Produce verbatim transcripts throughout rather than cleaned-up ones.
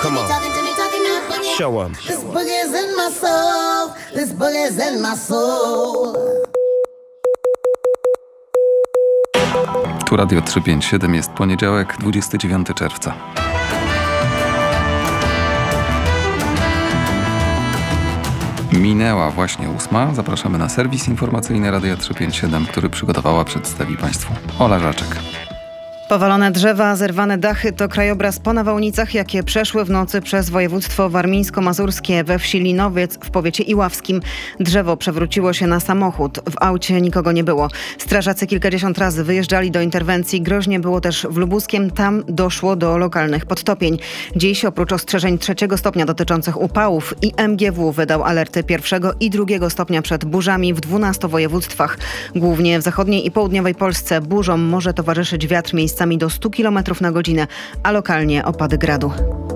Come on. Show 'em. This boogie's in my soul. This boogie's in my soul. Tu Radio trzysta pięćdziesiąt siedem, jest poniedziałek, dwudziestego dziewiątego czerwca. Minęła właśnie ósma. Zapraszamy na serwis informacyjny Radia trzysta pięćdziesiąt siedem, który przygotowała, przedstawi Państwu Ola Żaczek. Powalone drzewa, zerwane dachy to krajobraz po nawałnicach, jakie przeszły w nocy przez województwo warmińsko-mazurskie we wsi Linowiec w powiecie iławskim. Drzewo przewróciło się na samochód. W aucie nikogo nie było. Strażacy kilkadziesiąt razy wyjeżdżali do interwencji. Groźnie było też w Lubuskiem. Tam doszło do lokalnych podtopień. Dziś oprócz ostrzeżeń trzeciego stopnia dotyczących upałów i M G W wydał alerty pierwszego i drugiego stopnia przed burzami w dwunastu województwach. Głównie w zachodniej i południowej Polsce burzom może towarzyszyć wiatr miejscami do stu kilometrów na godzinę, a lokalnie opady gradu.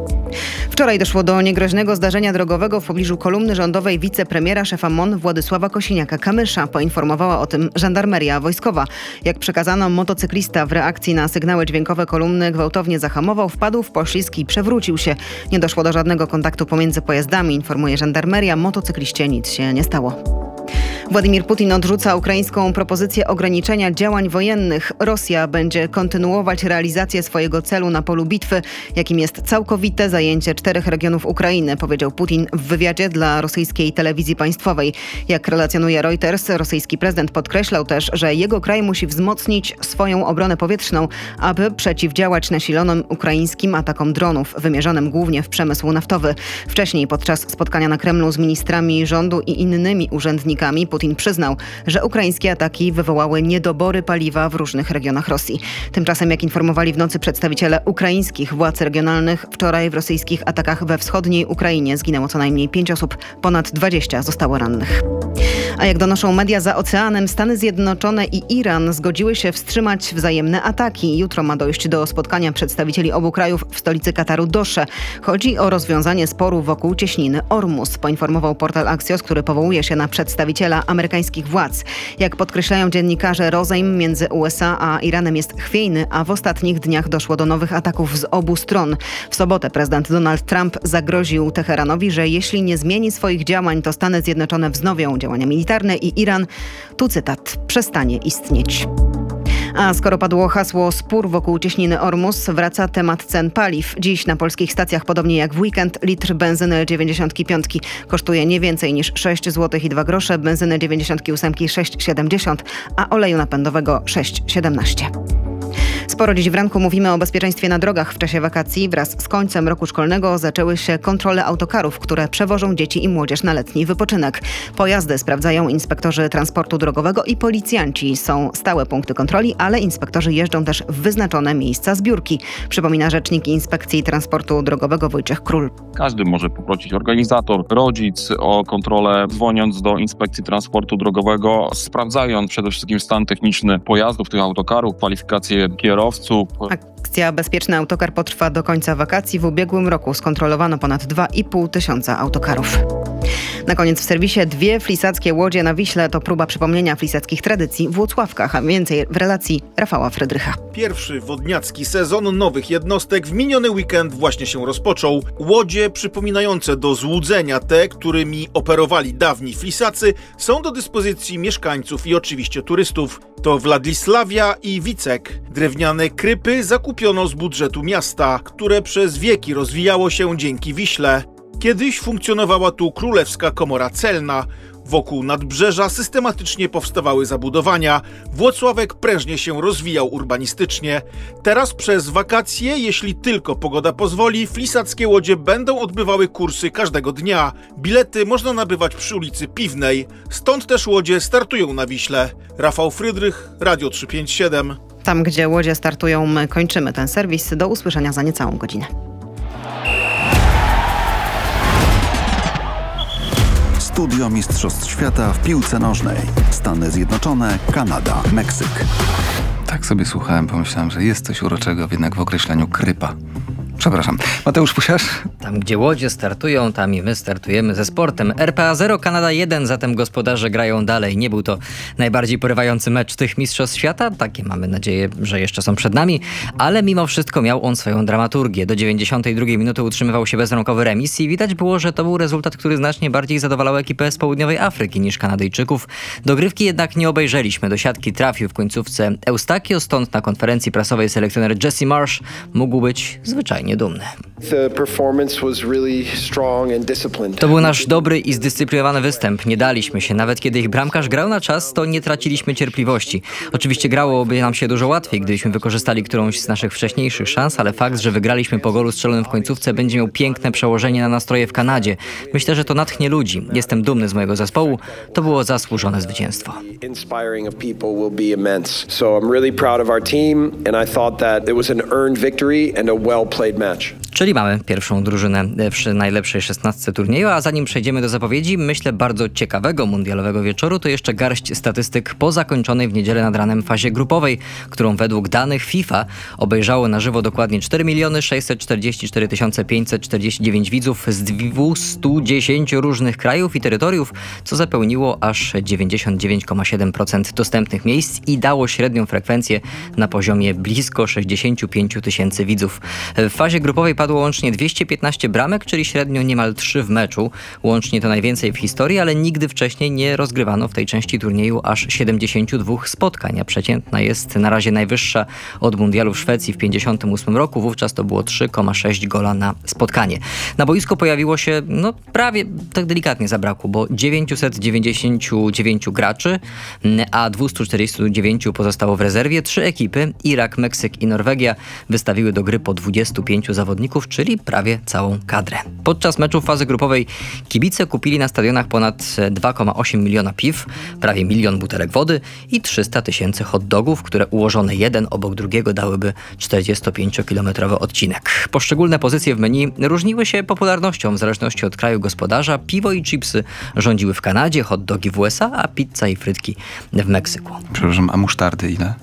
Wczoraj doszło do niegroźnego zdarzenia drogowego w pobliżu kolumny rządowej wicepremiera szefa M O N Władysława Kosiniaka-Kamysza. Poinformowała o tym żandarmeria wojskowa. Jak przekazano, motocyklista w reakcji na sygnały dźwiękowe kolumny gwałtownie zahamował, wpadł w poślizg i przewrócił się. Nie doszło do żadnego kontaktu pomiędzy pojazdami, informuje żandarmeria. Motocykliście nic się nie stało. Władimir Putin odrzuca ukraińską propozycję ograniczenia działań wojennych. Rosja będzie kontynuować realizację swojego celu na polu bitwy, jakim jest całkowite zajęcie czterech regionów Ukrainy, powiedział Putin w wywiadzie dla rosyjskiej telewizji państwowej. Jak relacjonuje Reuters, rosyjski prezydent podkreślał też, że jego kraj musi wzmocnić swoją obronę powietrzną, aby przeciwdziałać nasilonym ukraińskim atakom dronów, wymierzonym głównie w przemysł naftowy. Wcześniej podczas spotkania na Kremlu z ministrami rządu i innymi urzędnikami Putin przyznał, że ukraińskie ataki wywołały niedobory paliwa w różnych regionach Rosji. Tymczasem, jak informowali w nocy przedstawiciele ukraińskich władz regionalnych, wczoraj w rosyjskich atakach we wschodniej Ukrainie zginęło co najmniej pięć osób, ponad dwadzieścia zostało rannych. A jak donoszą media za oceanem, Stany Zjednoczone i Iran zgodziły się wstrzymać wzajemne ataki. Jutro ma dojść do spotkania przedstawicieli obu krajów w stolicy Kataru Dosze. Chodzi o rozwiązanie sporu wokół cieśniny Ormus, poinformował portal Axios, który powołuje się na przedstawiciela amerykańskich władz. Jak podkreślają dziennikarze, rozejm między U S A a Iranem jest chwiejny, a w ostatnich dniach doszło do nowych ataków z obu stron. W sobotę prezydent Donald Trump zagroził Teheranowi, że jeśli nie zmieni swoich działań, to Stany Zjednoczone wznowią działania militarne i Iran, tu cytat, przestanie istnieć. A skoro padło hasło spór wokół cieśniny Ormus, wraca temat cen paliw. Dziś na polskich stacjach, podobnie jak w weekend, litr benzyny dziewięćdziesiąt pięć kosztuje nie więcej niż sześć złotych i dwa grosze, benzyny dziewięćdziesiąt osiem sześć siedemdziesiąt, a oleju napędowego sześć siedemnaście. Sporo dziś w ranku mówimy o bezpieczeństwie na drogach. W czasie wakacji wraz z końcem roku szkolnego zaczęły się kontrole autokarów, które przewożą dzieci i młodzież na letni wypoczynek. Pojazdy sprawdzają inspektorzy transportu drogowego i policjanci. Są stałe punkty kontroli, ale inspektorzy jeżdżą też w wyznaczone miejsca zbiórki. Przypomina rzecznik Inspekcji Transportu Drogowego Wojciech Król. Każdy może poprosić organizator, rodzic o kontrolę, dzwoniąc do Inspekcji Transportu Drogowego, sprawdzając przede wszystkim stan techniczny pojazdów, tych autokarów, kwalifikacje kierowców. Akcja Bezpieczny Autokar potrwa do końca wakacji. W ubiegłym roku skontrolowano ponad dwa i pół tysiąca autokarów. Na koniec w serwisie dwie flisackie łodzie na Wiśle to próba przypomnienia flisackich tradycji w Włocławkach, a więcej w relacji Rafała Frydrycha. Pierwszy wodniacki sezon nowych jednostek w miniony weekend właśnie się rozpoczął. Łodzie przypominające do złudzenia te, którymi operowali dawni flisacy, są do dyspozycji mieszkańców i oczywiście turystów. To Władysławia i Wicek. Drewniane krypy zakupiono z budżetu miasta, które przez wieki rozwijało się dzięki Wiśle. Kiedyś funkcjonowała tu Królewska Komora Celna. Wokół nadbrzeża systematycznie powstawały zabudowania. Włocławek prężnie się rozwijał urbanistycznie. Teraz przez wakacje, jeśli tylko pogoda pozwoli, flisackie łodzie będą odbywały kursy każdego dnia. Bilety można nabywać przy ulicy Piwnej. Stąd też łodzie startują na Wiśle. Rafał Frydrych, Radio trzysta pięćdziesiąt siedem. Tam, gdzie łodzie startują, my kończymy ten serwis. Do usłyszenia za niecałą godzinę. Studio Mistrzostw Świata w piłce nożnej. Stany Zjednoczone, Kanada, Meksyk. Tak sobie słuchałem, pomyślałem, że jest coś uroczego jednak w określeniu krypa. Przepraszam. Mateusz Pusiarz? Tam, gdzie łodzie startują, tam i my startujemy ze sportem. R P A zero, Kanada jeden, zatem gospodarze grają dalej. Nie był to najbardziej porywający mecz tych mistrzostw świata. Takie mamy nadzieję, że jeszcze są przed nami. Ale mimo wszystko miał on swoją dramaturgię. Do dziewięćdziesiątej drugiej minuty utrzymywał się bezbramkowy remis i widać było, że to był rezultat, który znacznie bardziej zadowalał ekipę z południowej Afryki niż Kanadyjczyków. Dogrywki jednak nie obejrzeliśmy. Do siatki trafił w końcówce Eustachio, stąd na konferencji prasowej selekcjoner Jesse Marsh mógł być zwyczajnie dumny. To był nasz dobry i zdyscyplinowany występ. Nie daliśmy się. Nawet kiedy ich bramkarz grał na czas, to nie traciliśmy cierpliwości. Oczywiście grałoby nam się dużo łatwiej, gdybyśmy wykorzystali którąś z naszych wcześniejszych szans, ale fakt, że wygraliśmy po golu strzelonym w końcówce, będzie miał piękne przełożenie na nastroje w Kanadzie. Myślę, że to natchnie ludzi. Jestem dumny z mojego zespołu. To było zasłużone zwycięstwo. Czyli mamy pierwszą drużynę w najlepszej szesnastce turnieju, a zanim przejdziemy do zapowiedzi, myślę bardzo ciekawego mundialowego wieczoru, to jeszcze garść statystyk po zakończonej w niedzielę nad ranem fazie grupowej, którą według danych FIFA obejrzało na żywo dokładnie cztery miliony sześćset czterdzieści cztery tysiące pięćset czterdzieści dziewięć widzów z dwustu dziesięciu różnych krajów i terytoriów, co zapełniło aż dziewięćdziesiąt dziewięć przecinek siedem procent dostępnych miejsc i dało średnią frekwencję na poziomie blisko sześćdziesiąt pięć tysięcy widzów. W fazie grupowej padło łącznie dwieście piętnaście bramek, czyli średnio niemal trzy w meczu. Łącznie to najwięcej w historii, ale nigdy wcześniej nie rozgrywano w tej części turnieju aż siedemdziesiąt dwa spotkań, a przeciętna jest na razie najwyższa od mundialu w Szwecji w pięćdziesiątym ósmym roku. Wówczas to było trzy przecinek sześć gola na spotkanie. Na boisku pojawiło się, no prawie, tak delikatnie zabrakło, bo dziewięćset dziewięćdziesiąt dziewięć graczy, a dwieście czterdzieści dziewięć pozostało w rezerwie. Trzy ekipy, Irak, Meksyk i Norwegia, wystawiły do gry po dwudziestu pięciu zawodników, czyli prawie całą kadrę. Podczas meczu fazy grupowej kibice kupili na stadionach ponad dwa przecinek osiem miliona piw, prawie milion butelek wody i trzysta tysięcy hot dogów, które ułożone jeden obok drugiego dałyby czterdziestopięciokilometrowy odcinek. Poszczególne pozycje w menu różniły się popularnością w zależności od kraju gospodarza. Piwo i chipsy rządziły w Kanadzie, hot dogi w U S A, a pizza i frytki w Meksyku. Przepraszam, a musztardy ile?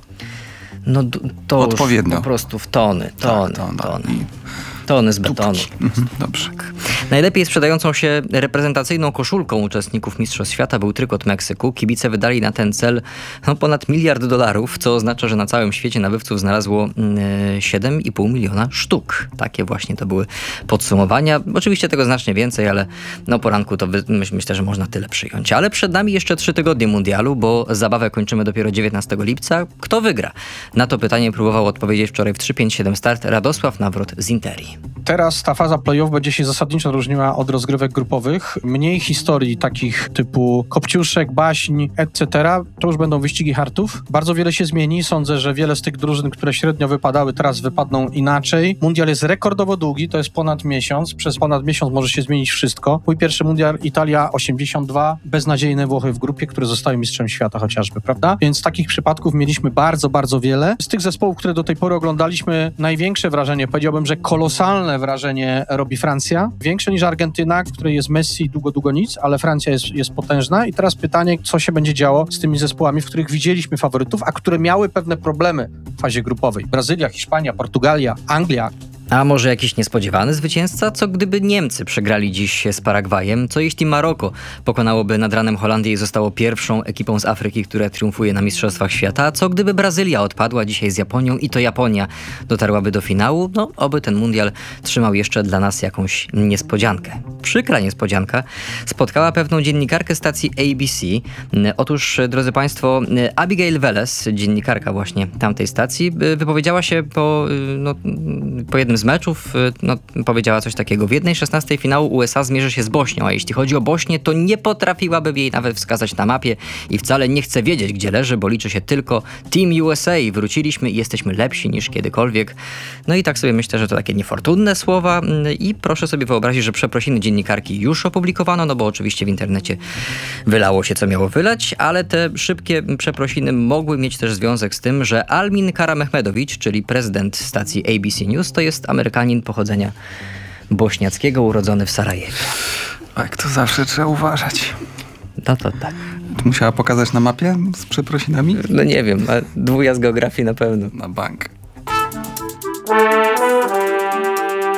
No to odpowiednio. Po prostu w tony, tony, tak, to, tony. I... Tony z betonu. Mhm, dobrze. Najlepiej sprzedającą się reprezentacyjną koszulką uczestników Mistrzostw Świata był trykot Meksyku. Kibice wydali na ten cel no, ponad miliard dolarów, co oznacza, że na całym świecie nabywców znalazło yy, siedem i pół miliona sztuk. Takie właśnie to były podsumowania. Oczywiście tego znacznie więcej, ale no poranku to wy, myśl, myślę, że można tyle przyjąć. Ale przed nami jeszcze trzy tygodnie mundialu, bo zabawę kończymy dopiero dziewiętnastego lipca. Kto wygra? Na to pytanie próbował odpowiedzieć wczoraj w trzy pięć siedem start Radosław Nawrot z Interii. Teraz ta faza play-off będzie się zasadniczo różniła od rozgrywek grupowych. Mniej historii takich typu kopciuszek, baśń, et cetera. To już będą wyścigi hartów. Bardzo wiele się zmieni. Sądzę, że wiele z tych drużyn, które średnio wypadały, teraz wypadną inaczej. Mundial jest rekordowo długi, to jest ponad miesiąc. Przez ponad miesiąc może się zmienić wszystko. Mój pierwszy mundial Italia osiemdziesiąt dwa, beznadziejne Włochy w grupie, które zostały mistrzem świata chociażby, prawda? Więc takich przypadków mieliśmy bardzo, bardzo wiele. Z tych zespołów, które do tej pory oglądaliśmy, największe wrażenie, powiedziałbym, że kolosalne wrażenie robi Francja. Większe niż Argentyna, w której jest Messi i długo, długo nic, ale Francja jest, jest potężna. I teraz pytanie, co się będzie działo z tymi zespołami, w których widzieliśmy faworytów, a które miały pewne problemy w fazie grupowej. Brazylia, Hiszpania, Portugalia, Anglia. A może jakiś niespodziewany zwycięzca? Co gdyby Niemcy przegrali dziś z Paragwajem? Co jeśli Maroko pokonałoby nad ranem Holandię i zostało pierwszą ekipą z Afryki, która triumfuje na Mistrzostwach Świata? Co gdyby Brazylia odpadła dzisiaj z Japonią i to Japonia dotarłaby do finału? No, oby ten mundial trzymał jeszcze dla nas jakąś niespodziankę. Przykra niespodzianka spotkała pewną dziennikarkę stacji A B C. Otóż, drodzy Państwo, Abigail Velez, dziennikarka właśnie tamtej stacji, wypowiedziała się po, no, po jednym z meczów, no, powiedziała coś takiego. W jednej szesnastej finału U S A zmierzy się z Bośnią, a jeśli chodzi o Bośnię, to nie potrafiłabym jej nawet wskazać na mapie i wcale nie chcę wiedzieć, gdzie leży, bo liczy się tylko Team U S A. Wróciliśmy i jesteśmy lepsi niż kiedykolwiek. No i tak sobie myślę, że to takie niefortunne słowa i proszę sobie wyobrazić, że przeprosiny dziennikarki już opublikowano, no bo oczywiście w internecie wylało się, co miało wylać, ale te szybkie przeprosiny mogły mieć też związek z tym, że Almin Karamehmedowicz, czyli prezydent stacji A B C News, to jest Amerykanin pochodzenia bośniackiego, urodzony w Sarajewie. Tak, to zawsze trzeba uważać. No to tak. Musiała pokazać na mapie z przeprosinami? No nie wiem, a dwuja z geografii na pewno. Na bank.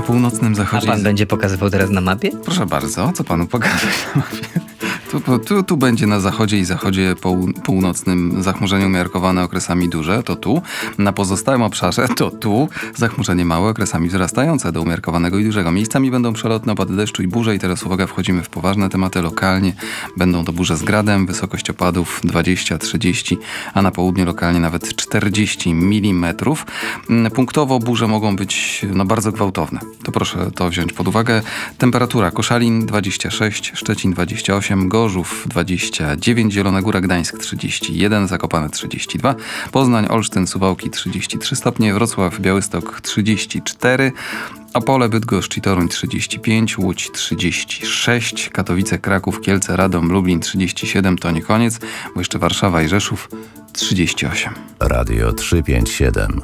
północnym A zachodzie... pan będzie pokazywał teraz na mapie? Proszę bardzo, co panu pokazać na mapie? Tu, tu, tu będzie na zachodzie i zachodzie pół, północnym zachmurzenie umiarkowane okresami duże, to tu. Na pozostałym obszarze to tu zachmurzenie małe okresami wzrastające do umiarkowanego i dużego. Miejscami będą przelotne opady deszczu i burze i teraz uwaga, wchodzimy w poważne tematy lokalnie. Będą to burze z gradem, wysokość opadów dwadzieścia trzydzieści, a na południu lokalnie nawet czterdzieści milimetrów. Punktowo burze mogą być no, bardzo gwałtowne. To proszę to wziąć pod uwagę. Temperatura: Koszalin dwadzieścia sześć, Szczecin dwadzieścia osiem, Gorzów dwadzieścia dziewięć, Zielona Góra, Gdańsk trzydzieści jeden, Zakopane trzydzieści dwa, Poznań, Olsztyn, Suwałki trzydzieści trzy stopnie, Wrocław, Białystok trzydzieści cztery, Opole, Bydgoszcz i Toruń trzydzieści pięć, Łódź trzydzieści sześć, Katowice, Kraków, Kielce, Radom, Lublin trzydzieści siedem, to nie koniec, bo jeszcze Warszawa i Rzeszów trzydzieści osiem. Radio trzysta pięćdziesiąt siedem.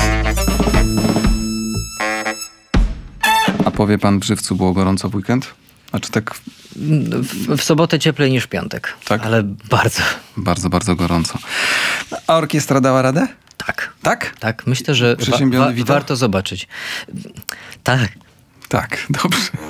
A powie pan, w Żywcu było gorąco w weekend? Znaczy tak... W, w sobotę cieplej niż w piątek, tak? Ale bardzo. Bardzo, bardzo gorąco. A orkiestra dała radę? Tak. Tak? Tak, myślę, że wa- wa- warto zobaczyć. Tak. Tak, dobrze.